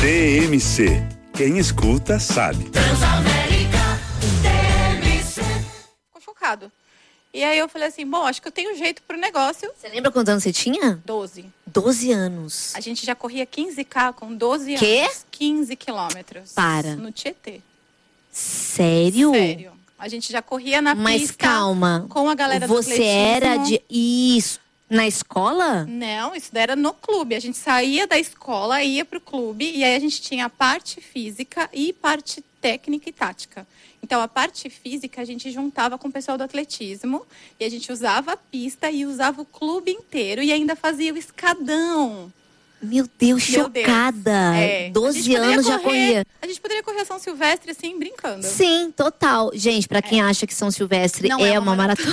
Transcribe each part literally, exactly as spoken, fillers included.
D M C. Quem escuta sabe. Transamérica, D M C. Ficou chocado. E aí eu falei assim, bom, acho que eu tenho jeito pro negócio. Você lembra quantos anos você tinha? doze. doze anos. A gente já corria quinze K com doze Quê? anos. quinze quilômetros. Para. No Tietê. Sério? Sério. A gente já corria na Mas pista. calma. Com a galera do Você atletismo. era de... Isso. Na escola? Não, isso daí era no clube. A gente saía da escola, ia pro clube. E aí a gente tinha a parte física e parte técnica e tática. Então, a parte física a gente juntava com o pessoal do atletismo. E a gente usava a pista e usava o clube inteiro. E ainda fazia o escadão. Meu Deus, Meu Deus. chocada. É. doze anos já corria. A gente poderia correr a São Silvestre assim, brincando. Sim, total. Gente, pra quem é. acha que São Silvestre Não é, é uma uma maratona,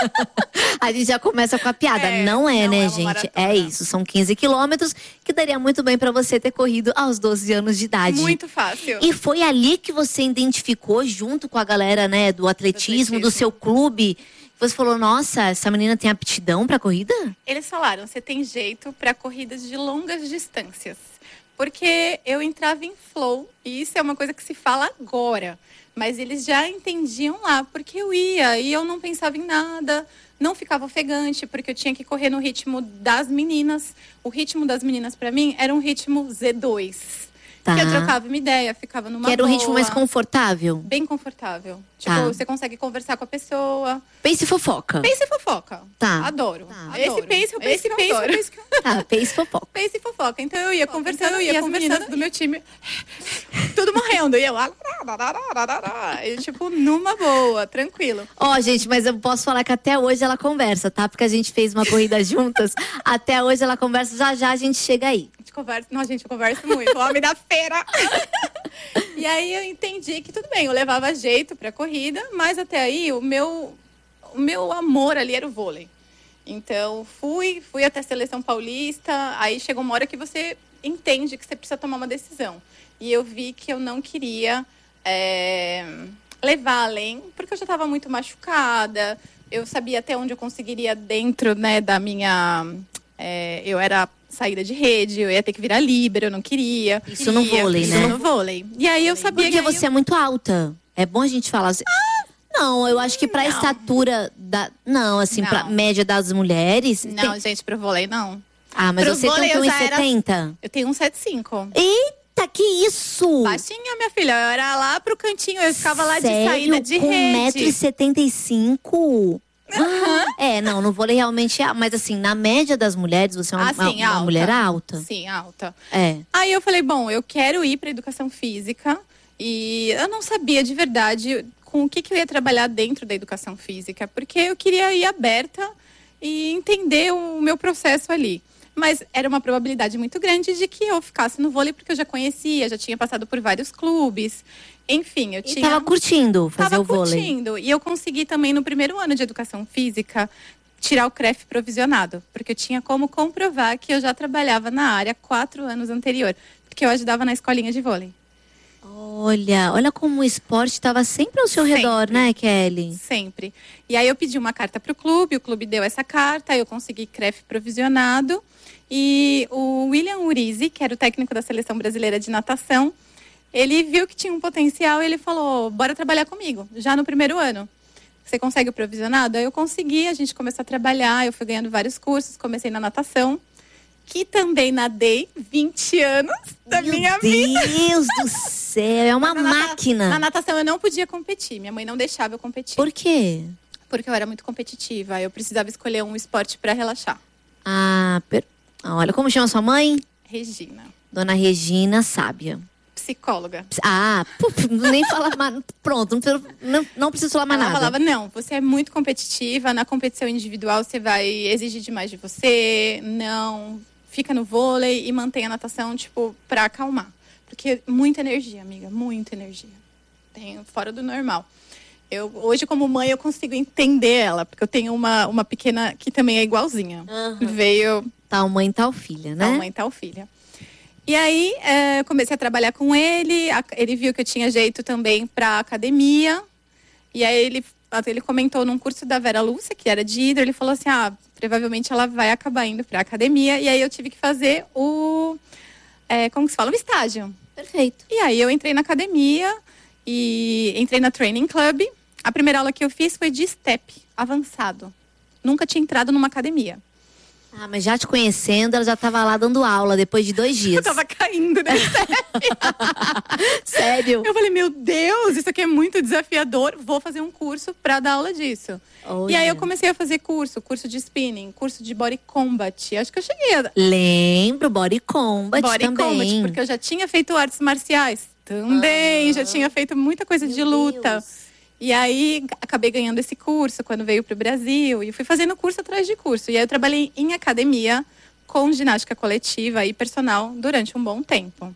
a gente já começa com a piada. É, não é, não né, é uma gente? maratona. É isso. São quinze quilômetros que daria muito bem pra você ter corrido aos doze anos de idade. Muito fácil. E foi ali que você identificou, junto com a galera, né, do atletismo, do, atletismo. do seu clube. Você falou, nossa, essa menina tem aptidão pra corrida? Eles falaram, você tem jeito pra corridas de longas distâncias. Porque eu entrava em flow, e isso é uma coisa que se fala agora. Mas eles já entendiam lá, porque eu ia e eu não pensava em nada, não ficava ofegante, porque eu tinha que correr no ritmo das meninas. O ritmo das meninas, pra mim, era um ritmo Z dois. Tá. Que eu trocava uma ideia, ficava numa Que era um boa, ritmo mais confortável? Bem confortável. Tipo, Tá. você consegue conversar com a pessoa. Pace e fofoca. Pace e fofoca. Tá. Adoro. Tá. Esse Adoro. pace é o pace Esse que eu pace é o adoro. pace que eu- Tá, pace e fofoca. Pace e fofoca. Então eu ia conversando, Então eu ia e as conversando meninas do meu time, tudo morrendo. E eu, e, tipo, numa boa, tranquilo. Ó, gente, mas eu posso falar que até hoje ela conversa, tá? Porque a gente fez uma corrida juntas. Até hoje ela conversa, já já a gente chega aí. A gente conversa, não, gente, eu converso muito. Homem da feira. E aí eu entendi que tudo bem, eu levava jeito pra corrida, mas até aí o meu, o meu amor ali era o vôlei. Então fui, fui até a Seleção Paulista, aí chegou uma hora que você entende que você precisa tomar uma decisão. E eu vi que eu não queria é, levar além, porque eu já estava muito machucada, eu sabia até onde eu conseguiria dentro, né, da minha... É, eu era saída de rede, eu ia ter que virar líbero, eu não queria. Isso queria, no vôlei, isso né? no vôlei. E aí eu sabia Porque que você eu... é muito alta. É bom a gente falar assim. Ah, não, eu acho que pra não. estatura da. Não, assim, Não. pra média das mulheres. Não, tem- gente, pro vôlei não. Ah, mas pro você vôlei tem eu um e já era- setenta? Eu tenho um sete cinco. Eita, que isso! Baixinha, minha filha. Eu era lá pro cantinho, eu ficava lá de Sério? saída de Com um rede. metro e setenta e cinco? É, não, no vôlei realmente é. Mas assim, na média das mulheres, você é uma, Ah, sim, uma- uma alta. mulher alta. Sim, alta. É. Aí eu falei, bom, eu quero ir pra educação física. E eu não sabia de verdade com o que, que eu ia trabalhar dentro da educação física. Porque eu queria ir aberta e entender o meu processo ali. Mas era uma probabilidade muito grande de que eu ficasse no vôlei, porque eu já conhecia, já tinha passado por vários clubes. Enfim, eu E tinha... tava curtindo fazer Tava o vôlei. curtindo. E eu consegui também, no primeiro ano de educação física, tirar o C R E F provisionado. Porque eu tinha como comprovar que eu já trabalhava na área quatro anos anterior. Porque eu ajudava na escolinha de vôlei. Olha, olha como o esporte estava sempre ao seu Sempre. redor, né, Kelly? Sempre. E aí eu pedi uma carta para o clube, o clube deu essa carta, eu consegui C R E F provisionado. E o William Urizi, que era o técnico da Seleção Brasileira de Natação, ele viu que tinha um potencial e ele falou, bora trabalhar comigo, já no primeiro ano. Você consegue o provisionado? Aí eu consegui, a gente começou a trabalhar, eu fui ganhando vários cursos, comecei na natação, que também nadei vinte anos da Meu minha vida. Deus do céu, é uma Na nata- máquina. Na natação eu não podia competir, minha mãe não deixava eu competir. Por quê? Porque eu era muito competitiva, eu precisava escolher um esporte para relaxar. Ah, per... ah, olha, como chama sua mãe? Regina, Dona Regina Sábia. psicóloga. Ah, puf, nem falar mais. Pronto, não preciso, não, não preciso falar mais Ela nada. falava, não, você é muito competitiva, na competição individual você vai exigir demais de você, não, fica no vôlei e mantém a natação, tipo, pra acalmar. Porque muita energia, amiga, muita energia. Tem fora do normal. Eu, hoje, como mãe, eu consigo entender ela, porque eu tenho uma, uma pequena que também é igualzinha. Uhum. Veio Tal mãe, tal filha, né? tal mãe, tal filha. E aí, é, comecei a trabalhar com ele, a- ele viu que eu tinha jeito também para academia, e aí ele, ele comentou num curso da Vera Lúcia, que era de hidro, ele falou assim, ah, provavelmente ela vai acabar indo para academia, e aí eu tive que fazer o, é, como que se fala? Um estágio. Perfeito. E aí eu entrei na academia e entrei na Training Club. A primeira aula que eu fiz foi de step avançado. Nunca tinha entrado numa academia. Ah, mas já te conhecendo, ela já tava lá dando aula depois de dois dias. Eu tava caindo, né? Sério? Eu falei, meu Deus, isso aqui é muito desafiador. Vou fazer um curso pra dar aula disso. Olha. E aí eu comecei a fazer curso, curso de spinning, curso de body combat. Acho que eu cheguei a... Lembro, body combat Body também. combat, porque eu já tinha feito artes marciais. Também, Ah. já tinha feito muita coisa Meu de luta. Deus. E aí, acabei ganhando esse curso quando veio para o Brasil. E fui fazendo curso atrás de curso. E aí, eu trabalhei em academia com ginástica coletiva e personal durante um bom tempo.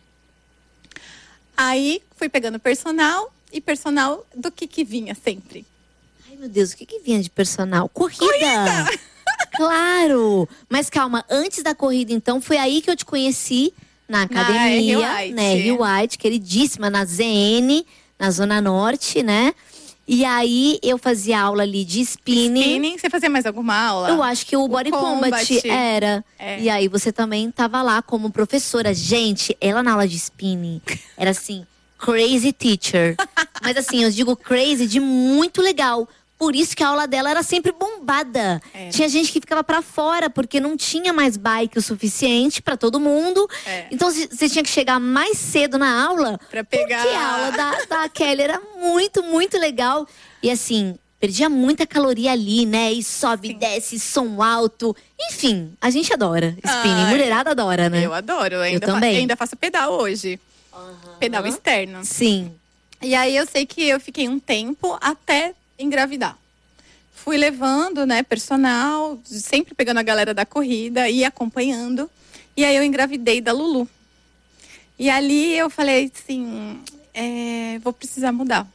Aí, fui pegando personal. E personal do que que vinha sempre? Ai, meu Deus, o que que vinha de personal? Corrida! Corrida! Claro! Mas calma, antes da corrida, então, foi aí que eu te conheci na academia. Na R. White. Né, R. White, queridíssima, na Z N, na Zona Norte, né? E aí, eu fazia aula ali de spinning. Spinning, você fazia mais alguma aula? Eu acho que o, o Body Combat, combat era. É. E aí, você também tava lá como professora. Gente, ela na aula de spinning era assim, crazy teacher. Mas assim, eu digo crazy de muito legal. Por isso que a aula dela era sempre bombada. É. Tinha gente que ficava pra fora, porque não tinha mais bike o suficiente pra todo mundo. É. Então, você tinha que chegar mais cedo na aula. Pra pegar. Porque a aula da, da Kelly era muito, muito legal. E assim, perdia muita caloria ali, né? E sobe, Sim. desce, som alto. Enfim, a gente adora spinning. Ai, mulherada adora, né? Eu adoro. Eu ainda, eu também. Fa- ainda faço pedal hoje. Uhum. Pedal externo. Sim. E aí, eu sei que eu fiquei um tempo até engravidar. Fui levando, né, personal, sempre pegando a galera da corrida e acompanhando. E aí eu engravidei da Lulu. E ali eu falei assim, é, vou precisar mudar.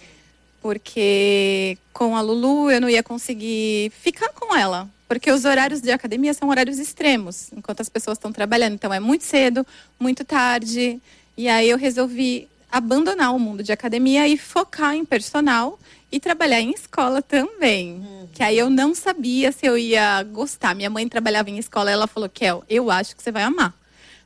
Porque com a Lulu eu não ia conseguir ficar com ela. Porque os horários de academia são horários extremos, enquanto as pessoas estão trabalhando. Então é muito cedo, muito tarde. E aí eu resolvi abandonar o mundo de academia e focar em personal e trabalhar em escola também. Uhum. Que aí eu não sabia se eu ia gostar. Minha mãe trabalhava em escola e ela falou, Kel, eu acho que você vai amar.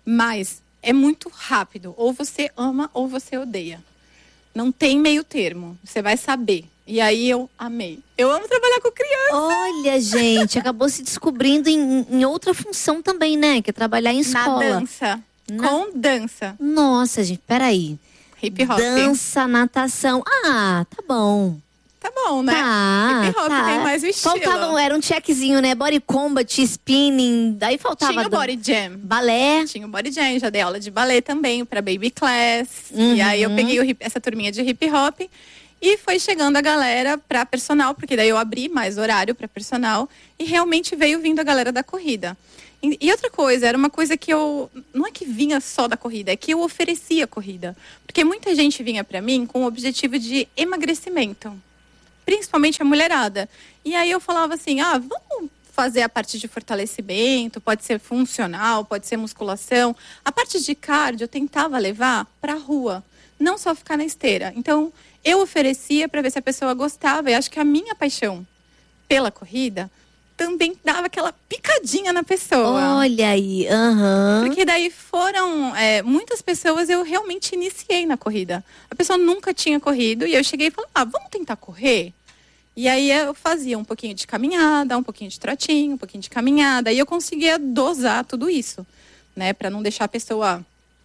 Mas é muito rápido. Ou você ama ou você odeia. Não tem meio termo. Você vai saber. E aí eu amei. Eu amo trabalhar com criança. Olha, gente, acabou se descobrindo em, em outra função também, né? Que é trabalhar em escola. Na dança. Na... Com dança. Nossa, gente, peraí. Hip hop. Dança, natação. Ah, tá bom. Tá bom, né? Tá, hip hop tá. tem mais o estilo. Faltava, era um checkzinho, né? Body combat, spinning, daí faltava... Tinha o body jam. Balé. Tinha o body jam, já dei aula de balé também, pra baby class. Uhum. E aí eu peguei o hip, essa turminha de hip hop. E foi chegando a galera pra personal, porque daí eu abri mais horário pra personal. E realmente veio vindo a galera da corrida. E, e outra coisa, era uma coisa que eu... Não é que vinha só da corrida, é que eu oferecia corrida. Porque muita gente vinha pra mim com o objetivo de emagrecimento. Principalmente a mulherada. E aí eu falava assim, ah, vamos fazer a parte de fortalecimento, pode ser funcional, pode ser musculação. A parte de cardio eu tentava levar pra rua, não só ficar na esteira. Então, eu oferecia para ver se a pessoa gostava. E acho que a minha paixão pela corrida também dava aquela picadinha na pessoa. Olha aí, aham. Uhum. Porque daí foram é, muitas pessoas eu realmente iniciei na corrida. A pessoa nunca tinha corrido e eu cheguei e falei, ah, vamos tentar correr? E aí eu fazia um pouquinho de caminhada, um pouquinho de trotinho, um pouquinho de caminhada. E eu conseguia dosar tudo isso, né? Para não deixar a pessoa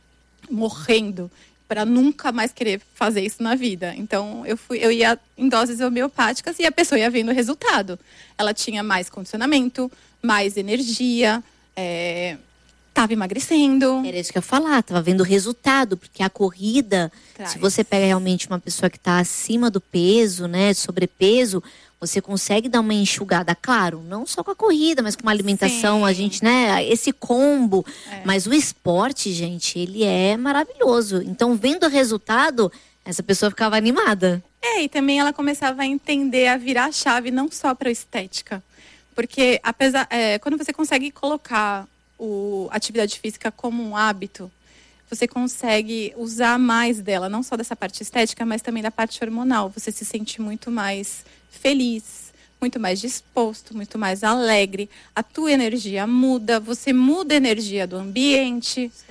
morrendo, para nunca mais querer fazer isso na vida. Então eu, fui, eu ia em doses homeopáticas e a pessoa ia vendo o resultado. Ela tinha mais condicionamento, mais energia, é, tava emagrecendo. Era isso que eu ia falar, tava vendo o resultado, porque a corrida, Traz. se você pega realmente uma pessoa que tá acima do peso, né, sobrepeso, você consegue dar uma enxugada, claro, não só com a corrida, mas com uma alimentação, Sim. a gente, né, esse combo. É. Mas o esporte, gente, ele é maravilhoso. Então, vendo o resultado, essa pessoa ficava animada. É, e também ela começava a entender, a virar a chave, não só para estética. Porque, apesar, é, quando você consegue colocar o, a atividade física como um hábito, você consegue usar mais dela, não só dessa parte estética, mas também da parte hormonal. Você se sente muito mais feliz, muito mais disposto, muito mais alegre. A tua energia muda, você muda a energia do ambiente. Isso é verdade.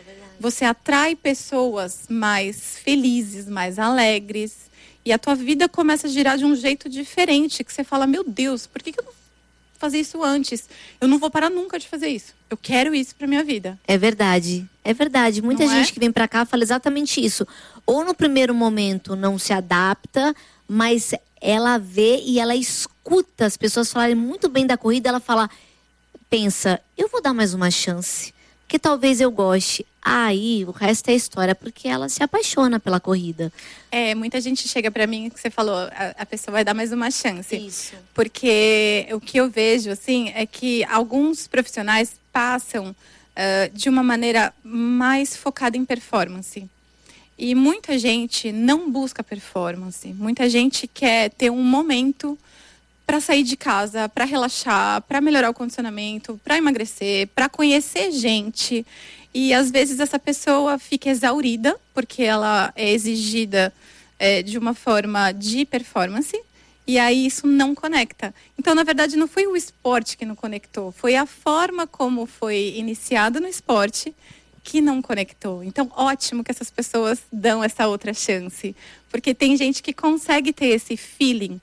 você atrai pessoas mais felizes, mais alegres. E a tua vida começa a girar de um jeito diferente. Que você fala, meu Deus, por que, que eu não fazia isso antes? Eu não vou parar nunca de fazer isso. Eu quero isso pra minha vida. É verdade, é verdade. Muita Não gente é? que vem pra cá fala exatamente isso. Ou no primeiro momento não se adapta, mas ela vê e ela escuta as pessoas falarem muito bem da corrida. Ela fala, pensa, eu vou dar mais uma chance, que talvez eu goste. Aí o resto é história, porque ela se apaixona pela corrida. É, muita gente chega pra mim, que você falou, a, a pessoa vai dar mais uma chance. Isso. Porque o que eu vejo, assim, é que alguns profissionais passam uh, de uma maneira mais focada em performance. E muita gente não busca performance. Muita gente quer ter um momento para sair de casa, para relaxar, para melhorar o condicionamento, para emagrecer, para conhecer gente. E às vezes essa pessoa fica exaurida, porque ela é exigida é, de uma forma de performance. E aí isso não conecta. Então, na verdade, não foi o esporte que não conectou. Foi a forma como foi iniciado no esporte que não conectou. Então, ótimo que essas pessoas dão essa outra chance. Porque tem gente que consegue ter esse feeling.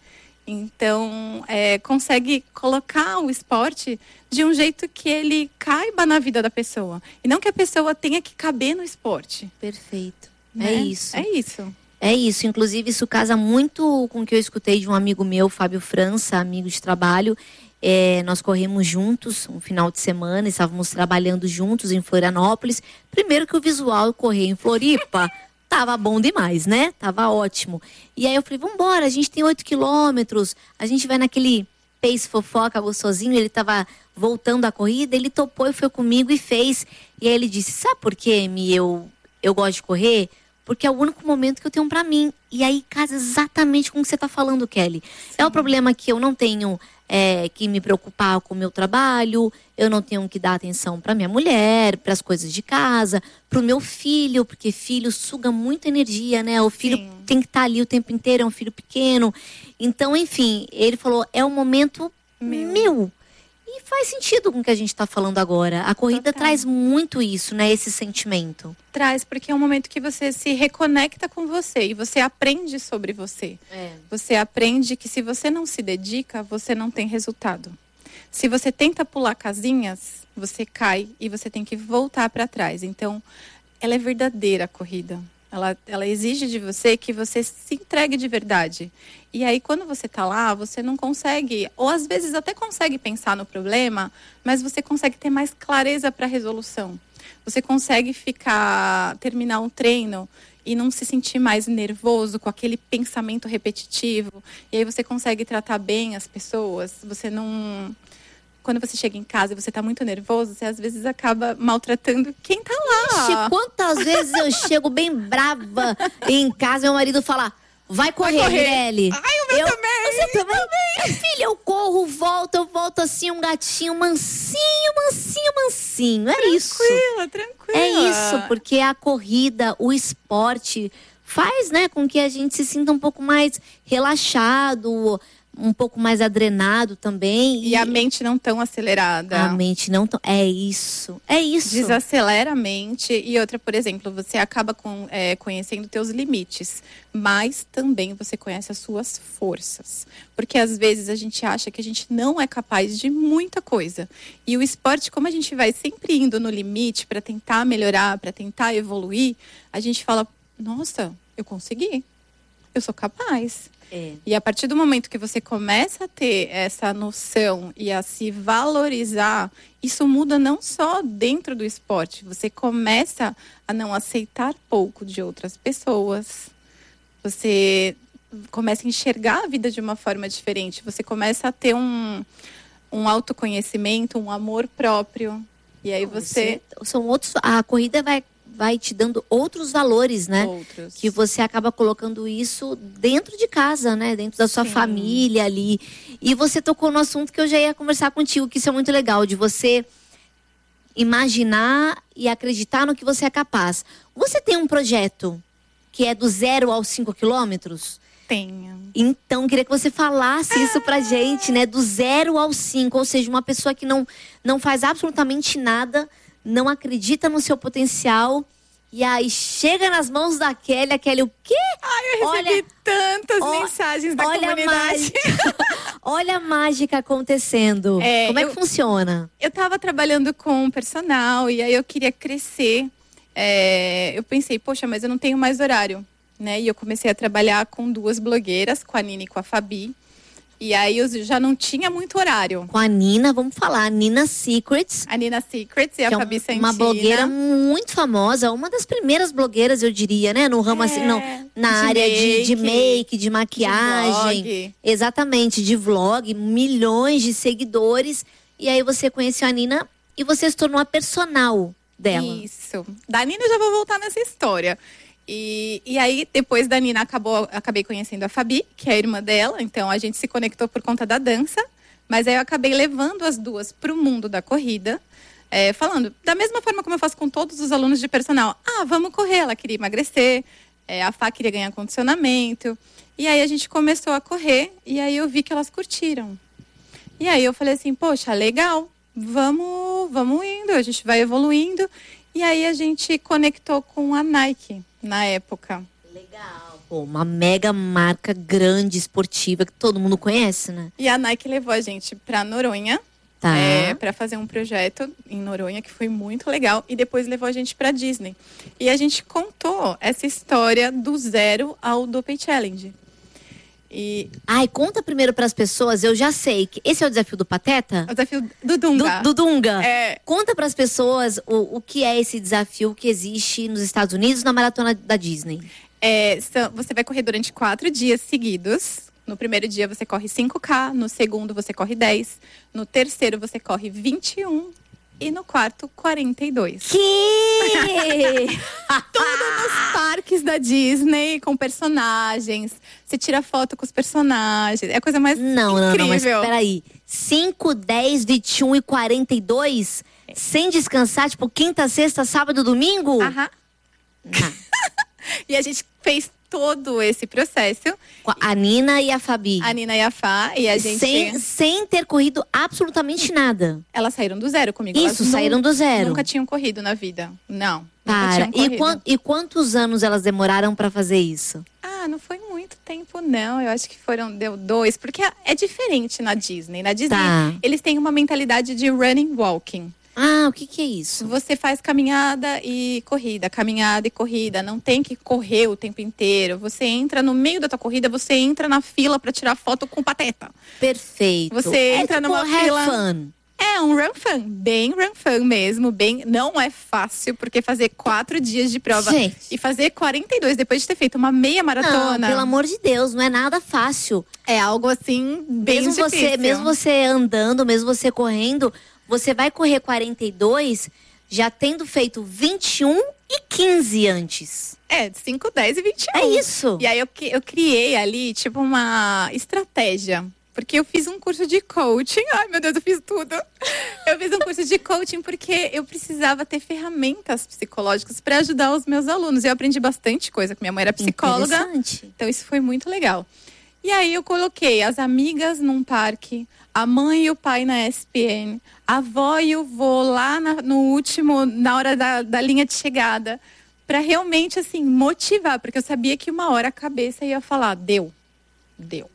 Então, é, consegue colocar o esporte de um jeito que ele caiba na vida da pessoa. E não que a pessoa tenha que caber no esporte. Perfeito. Né? É isso. É isso. É isso. Inclusive, isso casa muito com o que eu escutei de um amigo meu, Fábio França, amigo de trabalho. É, nós corremos juntos um final de semana, estávamos trabalhando juntos em Florianópolis. Primeiro que o visual correr em Floripa tava bom demais, né? Tava ótimo. E aí eu falei, vambora, a gente tem oito quilômetros, a gente vai naquele pace fofoca gostosinho. Ele tava voltando a corrida, ele topou e foi comigo e fez. E aí ele disse, sabe por que, Mi, eu, eu gosto de correr? Porque é o único momento que eu tenho pra mim. E aí casa exatamente com o que você tá falando, Kelly. Sim. É o problema que eu não tenho é, que me preocupar com o meu trabalho, eu não tenho que dar atenção pra minha mulher, pras coisas de casa, pro meu filho, porque filho suga muita energia, né? O filho Sim. tem que estar ali o tempo inteiro, é um filho pequeno. Então, enfim, ele falou, é um momento meu. meu. E faz sentido com o que a gente está falando agora. A corrida Total. Traz muito isso, né? Esse sentimento. Traz, porque é um momento que você se reconecta com você e você aprende sobre você. É. Você aprende que se você não se dedica, você não tem resultado. Se você tenta pular casinhas, você cai e você tem que voltar para trás. Então, ela é verdadeira a corrida. Ela, ela exige de você que você se entregue de verdade. E aí, quando você tá lá, você não consegue, ou às vezes até consegue pensar no problema, mas você consegue ter mais clareza para a resolução. Você consegue ficar, terminar um treino e não se sentir mais nervoso com aquele pensamento repetitivo. E aí você consegue tratar bem as pessoas. Você não... Quando você chega em casa e você tá muito nervoso, você às vezes acaba maltratando quem tá lá. Ixi, quantas vezes eu chego bem brava em casa e meu marido fala, vai correr, vai correr. Mirelle. Ai, o meu eu, também. Você também? também. Filha, eu corro, volto, eu volto assim, um gatinho mansinho, mansinho, mansinho. É tranquila, isso. Tranquila, tranquila. É isso, porque a corrida, o esporte faz, né, com que a gente se sinta um pouco mais relaxado, um pouco mais adrenado também. E, e a mente não tão acelerada. A mente não tão... É isso, é isso. Desacelera a mente. E outra, por exemplo, você acaba com, é, conhecendo teus limites. Mas também você conhece as suas forças. Porque às vezes a gente acha que a gente não é capaz de muita coisa. E o esporte, como a gente vai sempre indo no limite para tentar melhorar, para tentar evoluir, a gente fala, nossa, eu consegui. Eu sou capaz. É. E a partir do momento que você começa a ter essa noção e a se valorizar, isso muda não só dentro do esporte. Você começa a não aceitar pouco de outras pessoas. Você começa a enxergar a vida de uma forma diferente. Você começa a ter um, um autoconhecimento, um amor próprio. E aí você... você... São outros... A corrida vai... vai te dando outros valores, né? Outros. Que você acaba colocando isso dentro de casa, né? Dentro da sua Sim. família ali. E você tocou no assunto que eu já ia conversar contigo, que isso é muito legal, de você imaginar e acreditar no que você é capaz. Você tem um projeto que é do zero aos cinco quilômetros? Tenho. Então, queria que você falasse ah. isso pra gente, né? Do zero aos cinco, ou seja, uma pessoa que não, não faz absolutamente nada, não acredita no seu potencial E aí chega nas mãos da Kelly, a Kelly, o quê? Ai, eu recebi olha, tantas ó, mensagens da olha comunidade. A olha a mágica acontecendo. É, Como é eu, que funciona? Eu tava trabalhando com personal e aí eu queria crescer. É, eu pensei, poxa, mas eu não tenho mais horário, né? E eu comecei a trabalhar com duas blogueiras, com a Nina e com a Fabi. E aí eu já não tinha muito horário. Com a Nina, vamos falar, a Nina Secrets. A Nina Secrets e a Fabi é Santina. Uma blogueira muito famosa, uma das primeiras blogueiras, eu diria, né? No ramo é, assim, não, na de área make, de, de make, de maquiagem. De vlog. Exatamente, de vlog, milhões de seguidores. E aí você conheceu a Nina e você se tornou a personal dela. Isso. Da Nina eu já vou voltar nessa história. E, e aí, depois da Nina, acabou, acabei conhecendo a Fabi, que é a irmã dela. Então, a gente se conectou por conta da dança. Mas aí, eu acabei levando as duas para o mundo da corrida. É, falando, da mesma forma como eu faço com todos os alunos de personal. Ah, vamos correr. Ela queria emagrecer. É, a Fá queria ganhar condicionamento. E aí, a gente começou a correr. E aí, eu vi que elas curtiram. E aí, eu falei assim, poxa, legal. Vamos, vamos indo. A gente vai evoluindo. E aí, a gente conectou com a Nike. Na época. Legal. Pô, uma mega marca grande, esportiva, que todo mundo conhece, né? E a Nike levou a gente pra Noronha. Tá. É, pra fazer um projeto em Noronha, que foi muito legal. E depois levou a gente pra Disney. E a gente contou essa história do zero ao Dopey Challenge. E... Ai, conta primeiro pras pessoas, eu já sei que esse é o desafio do Pateta? O desafio do Dunga. Do, do Dunga. É. Conta pras pessoas o, o que é esse desafio que existe nos Estados Unidos na maratona da Disney. É, você vai correr durante quatro dias seguidos. No primeiro dia você corre cinco K, no segundo você corre dez, no terceiro você corre vinte e um e no quarto quarenta e dois. Que? Tudo nos parques da Disney, com personagens. Você tira foto com os personagens. É a coisa mais não, incrível. Não, não, mas peraí. cinco, dez, vinte e um e quarenta e dois? É. Sem descansar, tipo, quinta, sexta, sábado, domingo? Aham. E a gente fez todo esse processo. Com a Nina e a Fabi. A Nina e a Fá. E a gente... Sem, sem ter corrido absolutamente nada. Elas saíram do zero comigo. Isso, elas saíram nunca, do zero. Nunca tinham corrido na vida. Não. Para. E, quant, e quantos anos elas demoraram pra fazer isso? Ah, não foi muito tempo, não. Eu acho que foram, deu dois. Porque é diferente na Disney. Na Disney, tá. Eles têm uma mentalidade de running, walking. Ah, o que que é isso? Você faz caminhada e corrida, caminhada e corrida. Não tem que correr o tempo inteiro. Você entra no meio da tua corrida, você entra na fila pra tirar foto com o Pateta. Perfeito. Você é entra tipo numa have fila... fun. É um run fun, bem run fun mesmo, bem, não é fácil, porque fazer quatro dias de prova Gente. E fazer quarenta e dois depois de ter feito uma meia maratona. Não, pelo amor de Deus, não é nada fácil. É algo assim, bem mesmo difícil. Você, mesmo você andando, mesmo você correndo, você vai correr quarenta e dois já tendo feito vinte e um e quinze antes. É, cinco, dez e vinte e um. É isso. E aí eu, eu criei ali, tipo, uma estratégia. Porque eu fiz um curso de coaching. Ai, meu Deus, eu fiz tudo. Eu fiz um curso de coaching porque eu precisava ter ferramentas psicológicas para ajudar os meus alunos. Eu aprendi bastante coisa, porque minha mãe era psicóloga. Interessante. Então isso foi muito legal. E aí eu coloquei as amigas num parque, a mãe e o pai na E S P N, a avó e o vô lá na, no último, na hora da, da linha de chegada. Para realmente, assim, motivar. Porque eu sabia que uma hora a cabeça ia falar, deu, deu.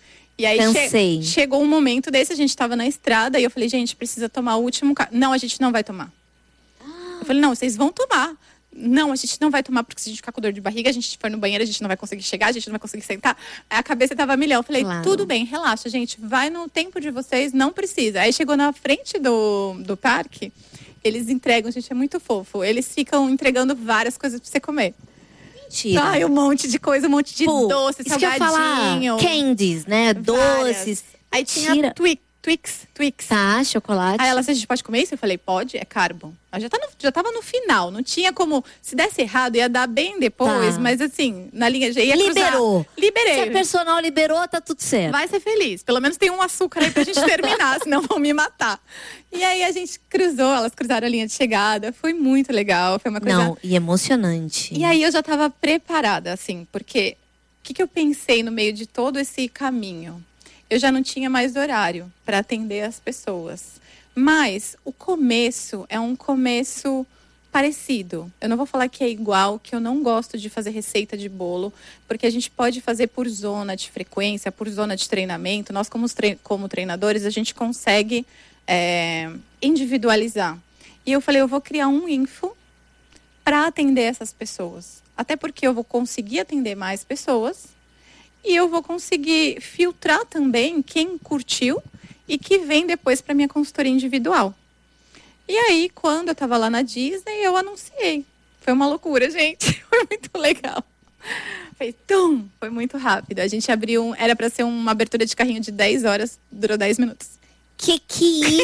E aí che chegou um momento desse, a gente tava na estrada e eu falei, gente, precisa tomar o último carro. Não, a gente não vai tomar. Ah. Eu falei, não, vocês vão tomar. Não, a gente não vai tomar porque se a gente ficar com dor de barriga, a gente for no banheiro, a gente não vai conseguir chegar, a gente não vai conseguir sentar. A cabeça tava a milhão. Eu falei, claro. Tudo bem, relaxa, gente, vai no tempo de vocês, não precisa. Aí chegou na frente do, do parque, eles entregam, gente, é muito fofo. Eles ficam entregando várias coisas pra você comer. Mentira. Ai, um monte de coisa, um monte de Pô, doce, isso salgadinho. Que eu ia falar. Candies, né? Várias. Doces. Aí tinha Twix, Twix, Twix. Tá, chocolate. Aí ela disse, a gente pode comer isso? Eu falei, pode, é carbon. Ela já, tá no, já tava no final, não tinha como, se desse errado, ia dar bem depois, tá. Mas assim, na linha já ia Liberou. Cruzar. Liberei. Se a personal liberou, tá tudo certo. Vai ser feliz, pelo menos tem um açúcar aí pra gente terminar, senão vão me matar. E aí a gente cruzou, elas cruzaram a linha de chegada, foi muito legal, foi uma coisa... Não, e emocionante. E aí eu já tava preparada, assim, porque o que, que eu pensei no meio de todo esse caminho? Eu já não tinha mais horário para atender as pessoas. Mas o começo é um começo parecido. Eu não vou falar que é igual, que eu não gosto de fazer receita de bolo, porque a gente pode fazer por zona de frequência, por zona de treinamento. Nós, como, tre- como treinadores, a gente consegue é, individualizar. E eu falei, eu vou criar um info para atender essas pessoas. Até porque eu vou conseguir atender mais pessoas e eu vou conseguir filtrar também quem curtiu e que vem depois para minha consultoria individual. E aí, quando eu estava lá na Disney, eu anunciei. Foi uma loucura, gente. Foi muito legal. Foi, tum, foi muito rápido. A gente abriu, um, era para ser uma abertura de carrinho de dez horas, durou dez minutos. Que que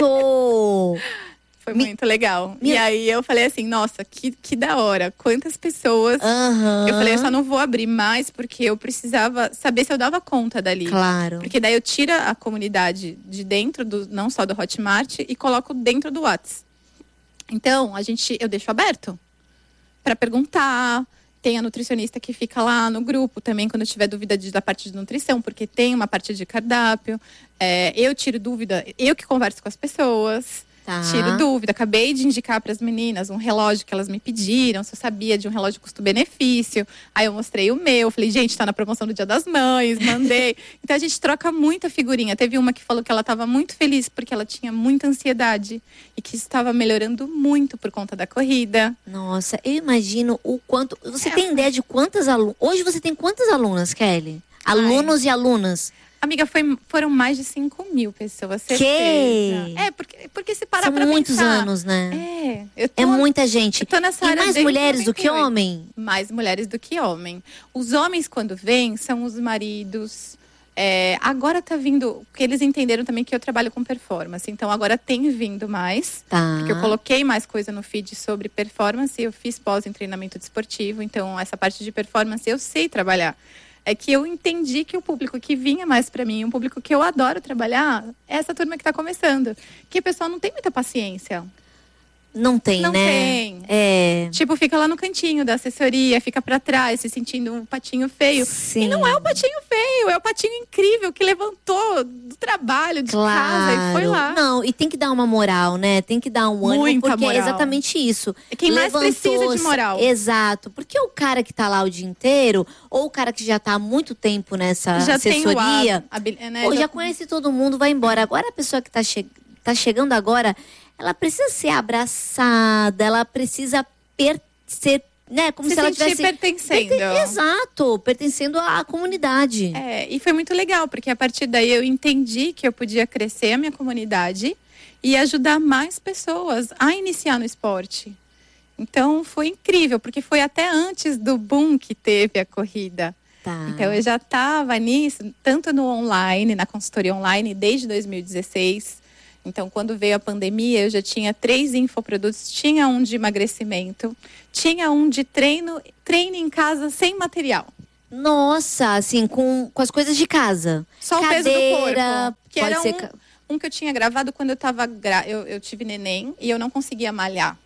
isso? Foi Me... muito legal. Me... E aí eu falei assim, nossa, que, que da hora. Quantas pessoas. Uhum. Eu falei, eu só não vou abrir mais porque eu precisava saber se eu dava conta dali. Claro. Porque daí eu tiro a comunidade de dentro, do, não só do Hotmart, e coloco dentro do Whats. Então, a gente, eu deixo aberto para perguntar. Tem a nutricionista que fica lá no grupo também, quando eu tiver dúvida de, da parte de nutrição, porque tem uma parte de cardápio. É, eu tiro dúvida, eu que converso com as pessoas. Tá. Tiro dúvida. Acabei de indicar para as meninas um relógio que elas me pediram, se eu sabia de um relógio custo-benefício. Aí eu mostrei o meu, falei, gente, está na promoção do Dia das Mães, mandei. Então a gente troca muita figurinha. Teve uma que falou que ela estava muito feliz porque ela tinha muita ansiedade e que estava melhorando muito por conta da corrida. Nossa, eu imagino o quanto... Você é. tem ideia de quantas alunas... Hoje você tem quantas alunas, Kelly? Alunos Ai. e alunas? Amiga, foi, foram mais de cinco mil pessoas, certeza. Que? É, porque, porque se parar São pra muitos pensar, anos, né? É. Eu tô, é muita gente. Eu tô nessa e área mais mulheres do que homem? Mais mulheres do que homem. Os homens, quando vêm, são os maridos. É, agora tá vindo, porque eles entenderam também que eu trabalho com performance. Então, agora tem vindo mais. Tá. Porque eu coloquei mais coisa no feed sobre performance. Eu fiz pós em treinamento desportivo. Então, essa parte de performance eu sei trabalhar. É que eu entendi que o público que vinha mais pra mim, um público que eu adoro trabalhar, é essa turma que tá começando. Que o pessoal não tem muita paciência. Não tem, não né? Não tem. É. Tipo, fica lá no cantinho da assessoria, fica pra trás, se sentindo um patinho feio. Sim. E não é o patinho feio, é o patinho incrível que levantou do trabalho, de claro. casa e foi lá. Não, e tem que dar uma moral, né? Tem que dar um ânimo, Muita porque moral. é exatamente isso. É quem mais precisa de moral. Exato. Porque o cara que tá lá o dia inteiro, ou o cara que já tá há muito tempo nessa já assessoria, tem o a, a, né? ou já... já conhece todo mundo, vai embora. Agora a pessoa que tá, che... tá chegando agora, ela precisa ser abraçada, ela precisa per... ser, né? Como se, se ela tivesse pertencendo. Perten... Exato, pertencendo à comunidade. É, e foi muito legal, porque a partir daí eu entendi que eu podia crescer a minha comunidade e ajudar mais pessoas a iniciar no esporte. Então foi incrível, porque foi até antes do boom que teve a corrida. Tá. Então eu já estava nisso, tanto no online, na consultoria online, desde dois mil e dezesseis. Então, quando veio a pandemia, eu já tinha três infoprodutos. Tinha um de emagrecimento, tinha um de treino, treino em casa sem material. Nossa, assim, com, com as coisas de casa. Só Cadeira, o peso do corpo. Que pode era ser... um, um que eu tinha gravado quando eu tava gra... eu, eu tive neném e eu não conseguia malhar.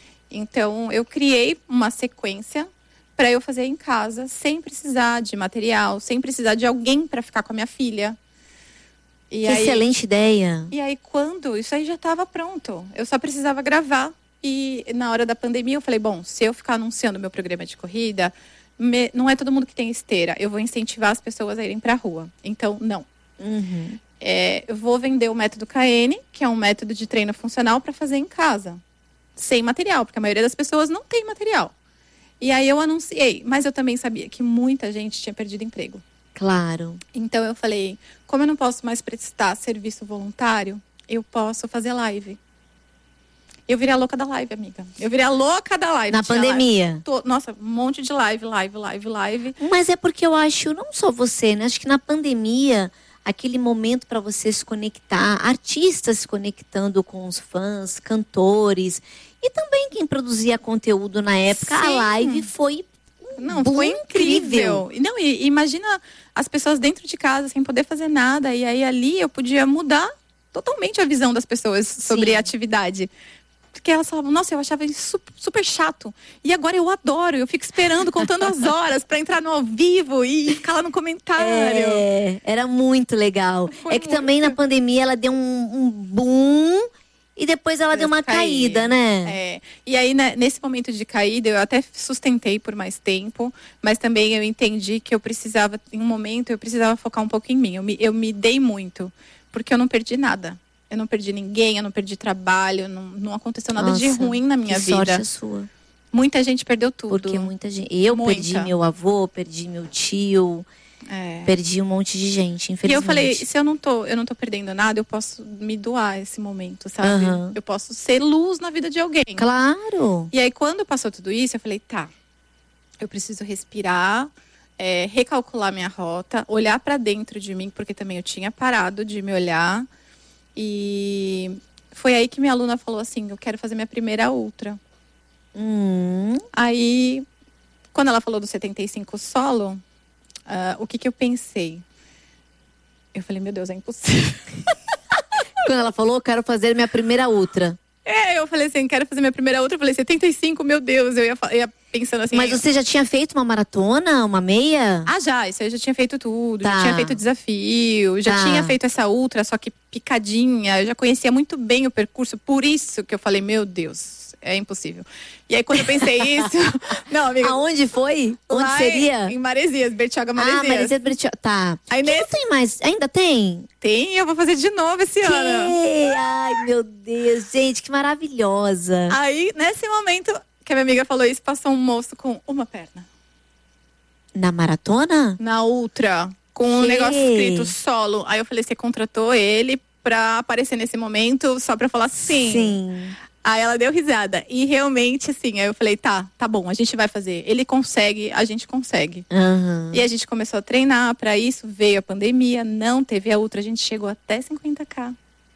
Então, eu criei uma sequência para eu fazer em casa, sem precisar de material, sem precisar de alguém para ficar com a minha filha. E que aí, excelente ideia. E aí, quando isso aí já estava pronto, eu só precisava gravar. E na hora da pandemia, eu falei, bom, se eu ficar anunciando meu programa de corrida, me, não é todo mundo que tem esteira. Eu vou incentivar as pessoas a irem para a rua. Então, não. Uhum. É, eu vou vender o método K N, que é um método de treino funcional para fazer em casa. Sem material, porque a maioria das pessoas não tem material. E aí eu anunciei, mas eu também sabia que muita gente tinha perdido emprego. Claro. Então eu falei, como eu não posso mais prestar serviço voluntário, eu posso fazer live. Eu virei a louca da live, amiga. Eu virei a louca da live. Na pandemia. Live. Tô, nossa, um monte de live, live, live, live. Mas é porque eu acho, não só você, né? Acho que na pandemia, aquele momento para você se conectar, artistas se conectando com os fãs, cantores. E também quem produzia conteúdo na época, Sim. a live foi Não, foi incrível. incrível. Não, e, imagina as pessoas dentro de casa sem poder fazer nada. E aí ali eu podia mudar totalmente a visão das pessoas sobre Sim. a atividade. Porque elas falavam, nossa, eu achava isso super chato. E agora eu adoro, eu fico esperando, contando as horas para entrar no ao vivo e ficar lá no comentário. É, era muito legal. Foi é que muito. também na pandemia ela deu um, um boom E depois ela deu uma cair. caída, né? É. E aí, né, nesse momento de caída, eu até sustentei por mais tempo, mas também eu entendi que eu precisava, em um momento, eu precisava focar um pouco em mim. Eu me, eu me dei muito, porque eu não perdi nada. Eu não perdi ninguém, eu não perdi trabalho, não, não aconteceu nada Nossa, de ruim na minha que vida. Sorte a sua. Muita gente perdeu tudo. Porque muita gente. Eu Muita. perdi meu avô, perdi meu tio. É. Perdi um monte de gente, infelizmente. E eu falei, se eu não tô, eu não tô perdendo nada, eu posso me doar esse momento, sabe? Uhum. Eu posso ser luz na vida de alguém. Claro. E aí, quando passou tudo isso, eu falei, tá, eu preciso respirar, é, recalcular minha rota, olhar pra dentro de mim, porque também eu tinha parado de me olhar. E foi aí que minha aluna falou assim, eu quero fazer minha primeira ultra. Hum. Aí, quando ela falou do setenta e cinco solo, uh, o que que eu pensei? Eu falei, meu Deus, é impossível. Quando ela falou, quero fazer minha primeira ultra. É, eu falei assim, quero fazer minha primeira ultra. Eu falei, setenta e cinco, meu Deus. Eu ia, ia pensando assim. Mas você já tinha feito uma maratona, uma meia? Ah, já. Isso aí eu já tinha feito tudo. Tá. Já tinha feito desafio. Já Tá. tinha feito essa ultra, só que picadinha. Eu já conhecia muito bem o percurso. Por isso que eu falei, meu Deus, é impossível. E aí, quando eu pensei isso... Não, amiga. Aonde foi? Onde lá seria? Em Maresias, Bertioga, Maresias. Ah, Maresias, Bertioga. Tá. Aí Que nesse... não tem mais? Ainda tem? Tem, eu vou fazer de novo esse Que? ano. Ai, meu Deus. Gente, que maravilhosa. Aí, nesse momento que a minha amiga falou isso, passou um moço com uma perna. Na maratona? Na ultra, com um Que? negócio escrito solo. Aí eu falei, você contratou ele pra aparecer nesse momento, só pra falar sim. Sim. Aí ela deu risada. E realmente, assim, aí eu falei, tá, tá bom, a gente vai fazer. Ele consegue, a gente consegue. Uhum. E a gente começou a treinar pra isso, veio a pandemia, não teve a ultra, a gente chegou até cinquenta ká.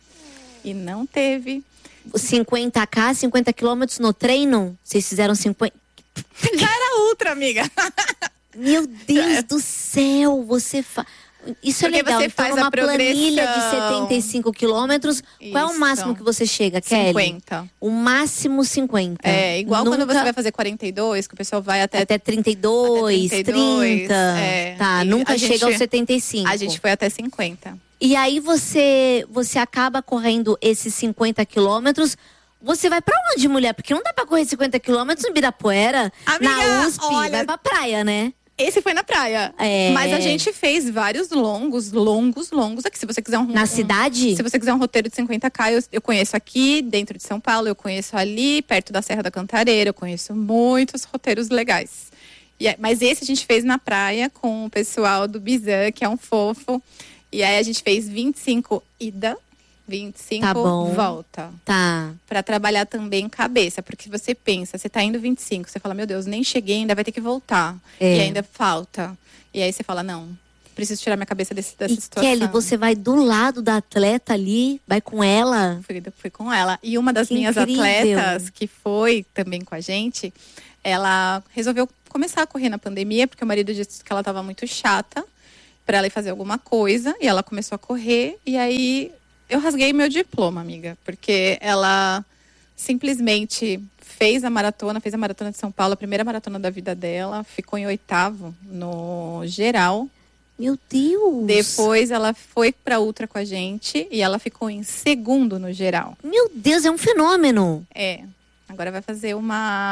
E não teve. cinquenta ká, cinquenta quilômetros no treino? Vocês fizeram cinquenta? Já era ultra, amiga. Meu Deus do céu, você faz... Isso Porque é legal. você Então, faz a numa planilha de progressão. setenta e cinco quilômetros, qual é o Isso. máximo que você chega, Kelly? cinquenta. O máximo cinquenta. É, igual Nunca... quando você vai fazer quarenta e dois, que o pessoal vai até... Até trinta e dois, até trinta e dois, trinta. é. Tá, E nunca a chega gente- aos setenta e cinco. A gente foi até cinquenta. E aí você, você acaba correndo esses cinquenta quilômetros. Você vai pra onde, mulher? Porque não dá pra correr cinquenta quilômetros em Ibirapuera, Amiga, na U S P. olha- Vai pra praia, né? Esse foi na praia. É. Mas a gente fez vários longos, longos, longos. Aqui, se você quiser um... Na um- cidade? Se você quiser um roteiro de cinquenta ká, eu, eu conheço aqui, dentro de São Paulo. Eu conheço ali, perto da Serra da Cantareira. Eu conheço muitos roteiros legais. E, é- mas esse a gente fez na praia com o pessoal do Bizan, que é um fofo. E aí a gente fez vinte e cinco ida, vinte e cinco Tá bom. volta. Tá. Pra trabalhar também cabeça. Porque você pensa, você tá indo vinte e cinco, você fala, meu Deus, nem cheguei, ainda vai ter que voltar. É. E ainda falta. E aí você fala, não, preciso tirar minha cabeça desse, dessa E situação. Kelly, você vai do lado da atleta ali, vai com ela. Fui, fui com ela. E uma das Que minhas incrível. atletas, que foi também com a gente, ela resolveu começar a correr na pandemia, porque o marido disse que ela estava muito chata para ela ir fazer alguma coisa. E ela começou a correr. E aí eu rasguei meu diploma, amiga. Porque ela simplesmente fez a maratona, fez a maratona de São Paulo, a primeira maratona da vida dela. Ficou em oitavo no geral. Meu Deus. Depois ela foi pra ultra com a gente e ela ficou em segundo no geral. Meu Deus, é um fenômeno. É. Agora vai fazer uma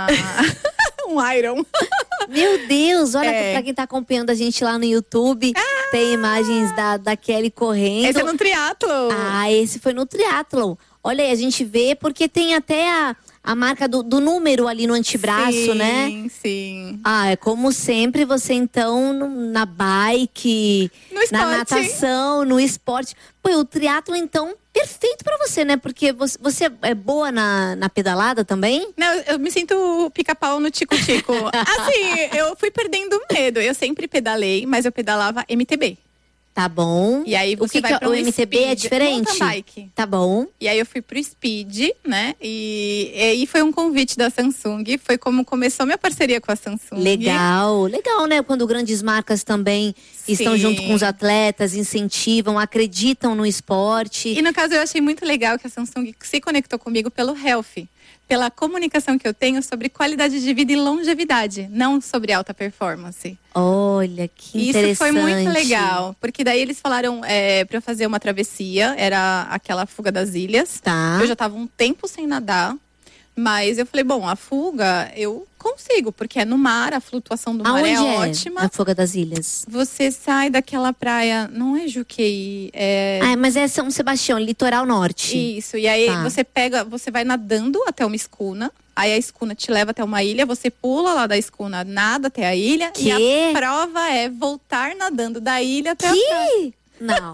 um Iron. Meu Deus, olha É. pra quem tá acompanhando a gente lá no YouTube, tem imagens da, da Kelly correndo. Esse é no triatlo. Ah, esse foi no triatlon. Olha aí, a gente vê porque tem até a, a marca do, do número ali no antebraço, sim, né? Sim, sim. Ah, é como sempre, você então no- na bike, No esporte. na natação, no esporte. Pô, o triatlo então perfeito pra você, né? Porque você, você é boa na, na pedalada também? Não, eu me sinto pica-pau no tico-tico. Assim, eu fui perdendo medo. Eu sempre pedalei, mas eu pedalava M T B. Tá bom. E aí o você que vai que pra o um M T B é speed, diferente? mountain bike. Tá bom. E aí eu fui pro Speed, né? E, e aí foi um convite da Samsung. Foi como começou minha parceria com a Samsung. Legal, legal, né? Quando grandes marcas também estão Sim. junto com os atletas, incentivam, acreditam no esporte. E no caso eu achei muito legal que a Samsung se conectou comigo pelo Health. pela comunicação que eu tenho sobre qualidade de vida e longevidade, não sobre alta performance. Olha, que interessante. Isso foi muito legal, porque daí eles falaram é, para eu fazer uma travessia, era aquela fuga das ilhas. Tá. Eu já tava um tempo sem nadar, mas eu falei, bom, a fuga eu consigo, porque é no mar, a flutuação do mar Aonde é, é ótima. a Fuga das Ilhas? Você sai daquela praia, não é Juqueí, é... Ah, mas é São Sebastião, litoral norte. Isso, e aí Tá. você pega, você vai nadando até uma escuna, aí a escuna te leva até uma ilha, você pula lá da escuna, nada até a ilha, Que? e a prova é voltar nadando da ilha até Que? a praia. Não.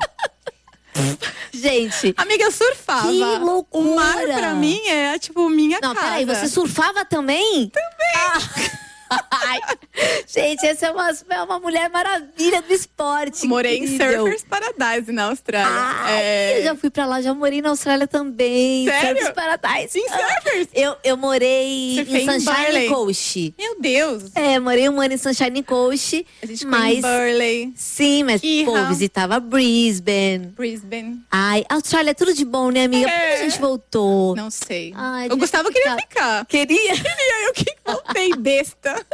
Gente, Amiga, eu surfava. Que loucura! O mar pra mim é tipo minha não, casa. peraí, você surfava também? Também! Ah. Ai, gente, essa é uma, é uma mulher maravilha do esporte. Morei em incrível. Surfers Paradise na Austrália. Ai, é... eu já fui pra lá, já morei na Austrália também. Sério? Surfers Paradise. Em Surfers? Eu, eu morei Você fez em em Sunshine Burley? Coast. Meu Deus. É, morei um ano em Sunshine Coast. A gente foi mas em Burley, sim, mas Irra. pô, visitava Brisbane. Brisbane. Ai, Austrália é tudo de bom, né, amiga? Por que É. a gente voltou? Não sei. Ai, o devia Gustavo queria ficar. Queria? Queria, eu que voltei besta.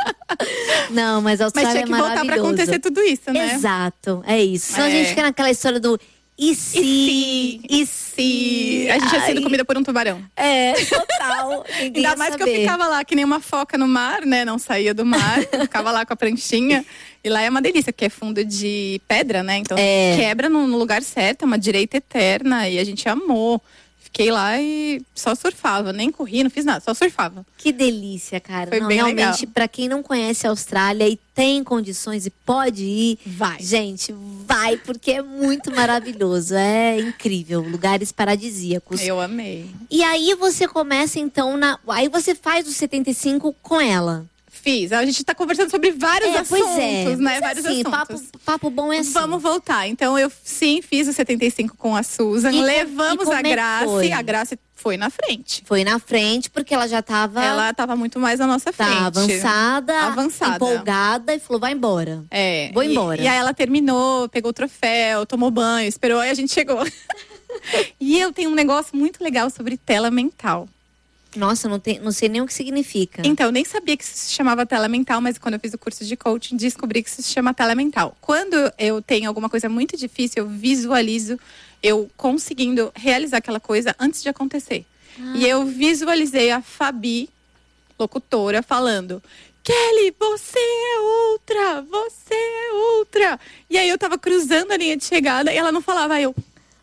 Não, mas a Mas Austrália tinha é que voltar pra maravilhoso. acontecer tudo isso, né? Exato, é isso. Senão a É. gente fica naquela história do e se, E e se a gente tinha sido Ai. comida por um tubarão. É, total. Ninguém Ainda ia mais que saber. eu ficava lá que nem uma foca no mar, né? Não saía do mar, eu ficava lá com a pranchinha. E lá é uma delícia, porque é fundo de pedra, né? Então É. quebra no, no lugar certo, é uma direita eterna. E a gente amou. Fiquei lá e só surfava, nem corri, não fiz nada, só surfava. Que delícia, cara. Foi não, bem realmente, legal. pra quem não conhece a Austrália e tem condições e pode ir, Vai. gente, vai, porque é muito maravilhoso. É incrível. Lugares paradisíacos. Eu amei. E aí você começa, então, na. Aí você faz o setenta e cinco com ela. Fiz. A gente tá conversando sobre vários É, assuntos, pois é. né? Mas Vários assim, assuntos. papo, papo bom é assim. Vamos voltar. Então, eu sim fiz o setenta e cinco com a Susan. E com- Levamos e como a é que Grace. foi? A Grace foi na frente. Foi na frente, porque ela já tava. Ela tava muito mais na nossa frente. Tá avançada, Avançada. empolgada e falou: vai embora. É. Vou e- embora. E, aí ela terminou, pegou o troféu, tomou banho, esperou e a gente chegou. E eu tenho um negócio muito legal sobre tela mental. Nossa, não, tem, não sei nem o que significa. Então, eu nem sabia que isso se chamava tela mental, mas quando eu fiz o curso de coaching, descobri que isso se chama tela mental. Quando eu tenho alguma coisa muito difícil, eu visualizo eu conseguindo realizar aquela coisa antes de acontecer. Ah. E eu visualizei a Fabi, locutora, falando: Kelly, você é outra, você é outra. E aí eu tava cruzando a linha de chegada e ela não falava. Aí eu,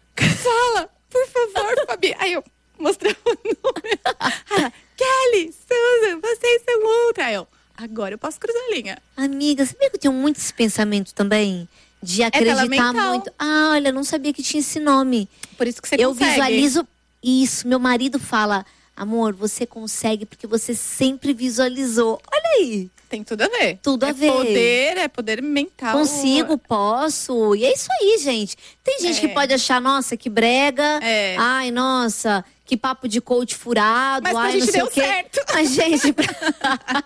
fala, por favor, Fabi. Aí eu mostrava o número. Aí ela, Kelly, Susan, vocês são outra. Aí eu, agora eu posso cruzar a linha. Amiga, sabia que eu tenho muito esse pensamento também? De tela acreditar mental. muito. Ah, olha, não sabia que tinha esse nome. Por isso que você eu consegue. visualizo isso. Meu marido fala: amor, você consegue porque você sempre visualizou. Olha aí. Tem tudo a ver. Tudo a é ver. Poder, é poder mental. Consigo, posso. E é isso aí, gente. Tem gente É. que pode achar, nossa, que brega. É. Ai, nossa, que papo de coach furado. Mas pra ai, gente não sei deu o quê. certo. Mas, gente, pra...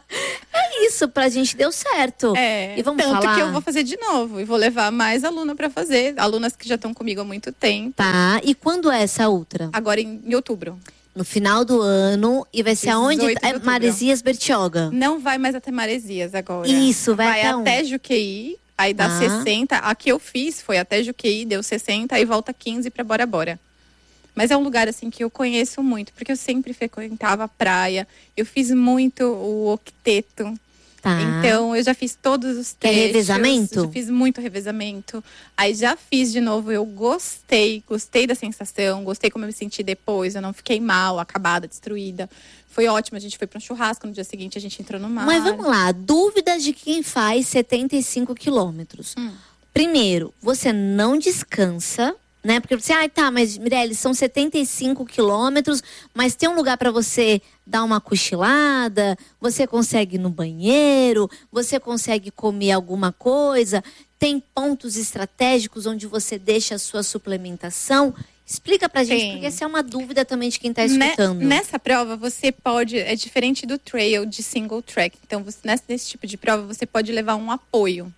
é isso, pra gente deu certo. É, E vamos tanto falar. que eu vou fazer de novo. E vou levar mais aluna pra fazer. Alunas que já estão comigo há muito tempo. Tá, e quando é essa outra? Agora em, em outubro. No final do ano. E vai ser aonde? dezoito de É outubro. Maresias Bertioga. Não vai mais até Maresias agora. Isso, vai até até onde? Juqueí. Aí dá Ah. sessenta. A que eu fiz foi até Juqueí, deu sessenta. Aí volta quinze pra Bora Bora. Mas é um lugar assim que eu conheço muito. Porque eu sempre frequentava a praia. Eu fiz muito o octeto. Tá. Então, eu já fiz todos os Que é trechos. revezamento? Já fiz muito revezamento. Aí já fiz de novo, eu gostei. Gostei da sensação, gostei como eu me senti depois. Eu não fiquei mal, acabada, destruída. Foi ótimo, a gente foi para um churrasco. No dia seguinte, a gente entrou no mar. Mas vamos lá, dúvidas de quem faz setenta e cinco quilômetros. Hum. Primeiro, você não descansa, né? Porque você, ai, tá, mas Mirelle, são setenta e cinco quilômetros, mas tem um lugar para você dar uma cochilada, você consegue ir no banheiro, você consegue comer alguma coisa, tem pontos estratégicos onde você deixa a sua suplementação. Explica pra gente, Tem. porque essa é uma dúvida também de quem tá Ne- escutando. Nessa prova, você pode... É diferente do trail de single track. Então, você, nesse, nesse tipo de prova, você pode levar um apoio.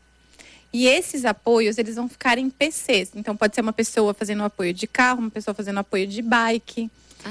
E esses apoios, eles vão ficar em P Cs. Então, pode ser uma pessoa fazendo apoio de carro, uma pessoa fazendo apoio de bike. Ah,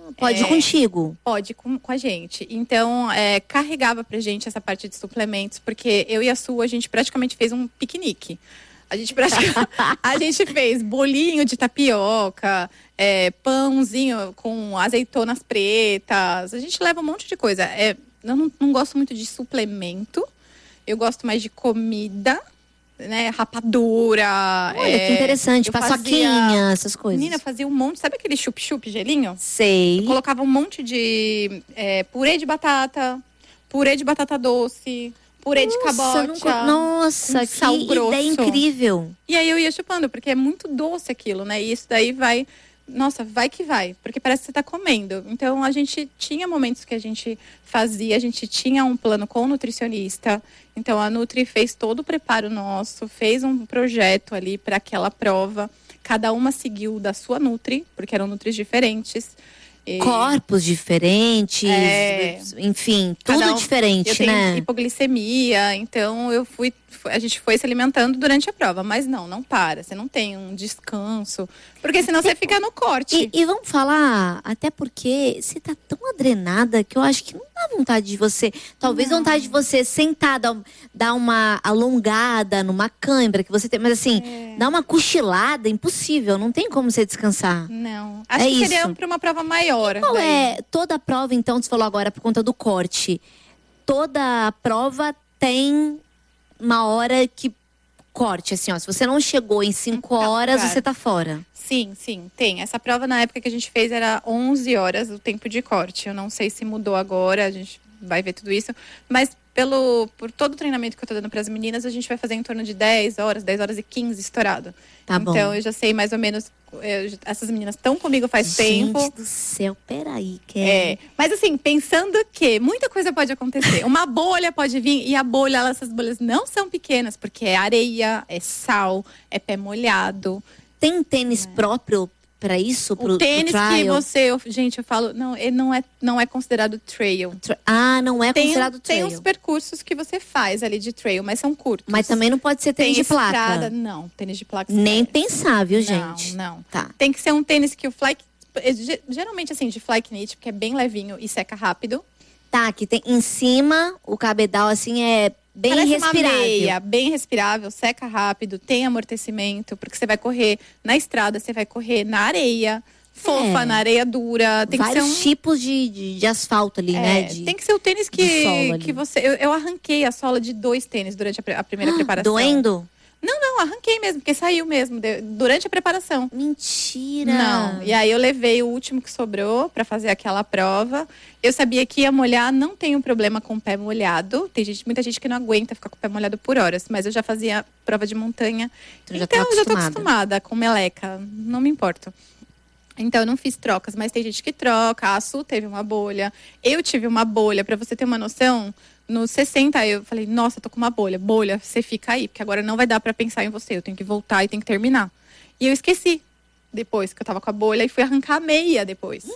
pode é, ir contigo? Pode com, com a gente. Então, é, carregava pra gente essa parte de suplementos, porque eu e a Su, a gente praticamente fez um piquenique. A gente, praticamente, a gente fez bolinho de tapioca, é, pãozinho com azeitonas pretas. A gente leva um monte de coisa. É, eu não, não gosto muito de suplemento. Eu gosto mais de comida, né? Rapadura. Olha, é, que interessante. Paçoquinha, fazia, essas coisas. Menina, fazia um monte. Sabe aquele chup-chup gelinho? Sei. Eu colocava um monte de é, purê de batata, purê de batata doce, purê nossa, de cabote. Nunca... Nossa, que sal grosso. Ideia incrível. E aí eu ia chupando, porque é muito doce aquilo, né? E isso daí vai... Nossa, vai que vai, porque parece que você tá comendo. Então, a gente tinha momentos que a gente fazia, a gente tinha um plano com o nutricionista. Então, a Nutri fez todo o preparo nosso, fez um projeto ali para aquela prova. Cada uma seguiu da sua Nutri, porque eram Nutris diferentes. E... corpos diferentes, é... enfim, tudo um... diferente, eu tenho né? Hipoglicemia, então eu fui, a gente foi se alimentando durante a prova, mas não, não para, você não tem um descanso, porque senão você fica no corte. E, e vamos falar, até porque você tá tão adrenada que eu acho que não dá vontade de você, talvez não. vontade de você sentar, dar, dar uma alongada numa cãibra que você tem, mas assim, é. dar uma cochilada, impossível, não tem como você descansar. Não, acho é que isso. seria para uma prova maior. E qual daí? É toda a prova, então, você falou agora por conta do corte, toda a prova tem uma hora que corte, assim, ó, se você não chegou em cinco então, horas, claro. Você tá fora. Sim, sim, tem. Essa prova na época que a gente fez era onze horas o tempo de corte. Eu não sei se mudou agora, a gente vai ver tudo isso, mas pelo, por todo o treinamento que eu tô dando para as meninas, a gente vai fazer em torno de dez horas, dez horas e quinze estourado. Tá bom. Então eu já sei mais ou menos, eu, essas meninas estão comigo faz gente tempo. Gente do céu, peraí. Que é. Mas assim, pensando que muita coisa pode acontecer. Uma bolha pode vir e a bolha, essas bolhas não são pequenas, porque é areia, é sal, é pé molhado. Tem tênis é. próprio para isso? Pro, o tênis pro que você, eu, gente, eu falo, não, ele não é, não é considerado trail. Ah, não é tem, considerado trail. Tem os percursos que você faz ali de trail, mas são curtos. Mas também não pode ser tênis tem de placa. Estrada, não, tênis de placa. Nem é. pensar, viu, gente? Não, não. Tá. Tem que ser um tênis que o fly, geralmente assim, de fly knit, porque é bem levinho e seca rápido. Tá, que tem em cima, o cabedal assim é bem Parece respirável. Uma meia, bem respirável, seca rápido, tem amortecimento, porque você vai correr na estrada, você vai correr na areia, fofa, é. na areia dura. Tem vários que ser um... tipos de, de, de asfalto ali, é, né? De, tem que ser o tênis que, que você... Eu, eu arranquei a sola de dois tênis durante a, a primeira ah, preparação. Doendo? Não, não, arranquei mesmo, porque saiu mesmo, de, durante a preparação. Mentira! Não, e aí eu levei o último que sobrou pra fazer aquela prova. Eu sabia que ia molhar, não tenho problema com o pé molhado. Tem gente, muita gente que não aguenta ficar com o pé molhado por horas, mas eu já fazia prova de montanha. Tu já então, tá eu já tô acostumada com meleca, não me importo. Então, eu não fiz trocas, mas tem gente que troca. A Su teve uma bolha, eu tive uma bolha. Pra você ter uma noção, nos sessenta eu falei, nossa, tô com uma bolha. Bolha, você fica aí, porque agora não vai dar pra pensar em você. Eu tenho que voltar e tenho que terminar. E eu esqueci, depois que eu tava com a bolha, e fui arrancar a meia depois.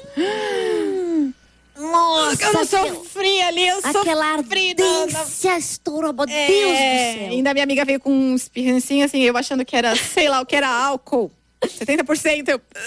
Hum, nossa! Eu não sofri ali, eu sofri. Aquela ardência estourou, meu é, Deus do céu. Ainda minha amiga veio com um espirrancinho, assim, eu achando que era, sei lá, o que era álcool. setenta por cento, eu...